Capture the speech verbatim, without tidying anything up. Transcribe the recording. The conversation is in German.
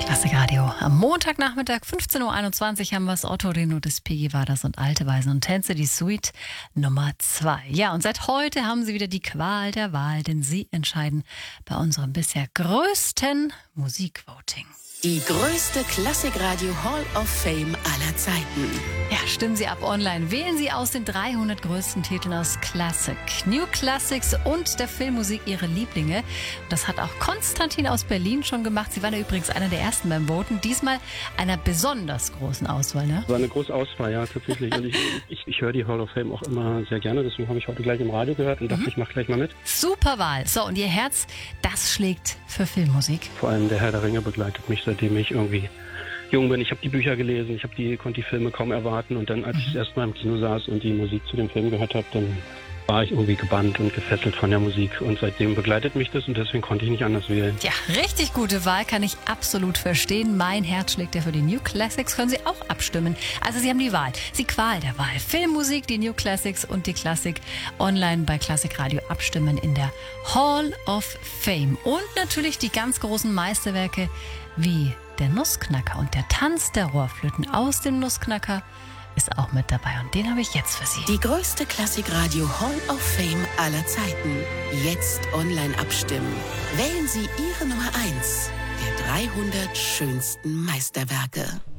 Klassikradio. Am Montagnachmittag, fünfzehn Uhr einundzwanzig, haben wir das Otto Reno des P G Waders und Alte Weisen und Tänze, die Suite Nummer zwei. Ja, und seit heute haben Sie wieder die Qual der Wahl, denn Sie entscheiden bei unserem bisher größten Musikvoting. Die größte Klassikradio Hall of Fame aller Zeiten. Ja, stimmen Sie ab online. Wählen Sie aus den dreihundert größten Titeln aus Classic, New Classics und der Filmmusik Ihre Lieblinge. Das hat auch Konstantin aus Berlin schon gemacht. Sie waren ja übrigens einer der ersten beim Voten. Diesmal einer besonders großen Auswahl, ne? War eine große Auswahl, ja, tatsächlich. Und ich, ich, ich höre die Hall of Fame auch immer sehr gerne. Deswegen habe ich heute gleich im Radio gehört und dachte, mhm. ich mache gleich mal mit. Super Wahl. So, und Ihr Herz, das schlägt für Filmmusik. Vor allem der Herr der Ringe begleitet mich, seitdem ich irgendwie jung bin. Ich habe die Bücher gelesen, ich habe die, konnte die Filme kaum erwarten. Und dann, als mhm. ich das erste Mal im Kino saß und die Musik zu dem Film gehört habe, dann war ich irgendwie gebannt und gefesselt von der Musik. Und seitdem begleitet mich das und deswegen konnte ich nicht anders wählen. Ja, richtig gute Wahl, kann ich absolut verstehen. Mein Herz schlägt ja für die New Classics. Können Sie auch abstimmen. Also Sie haben die Wahl. Sie Qual der Wahl. Filmmusik, die New Classics und die Klassik online bei Klassikradio abstimmen in der Hall of Fame. Und natürlich die ganz großen Meisterwerke wie der Nussknacker und der Tanz der Rohrflöten aus dem Nussknacker ist auch mit dabei und den habe ich jetzt für Sie. Die größte Klassikradio Hall of Fame aller Zeiten. Jetzt online abstimmen. Wählen Sie Ihre Nummer eins der dreihundert schönsten Meisterwerke.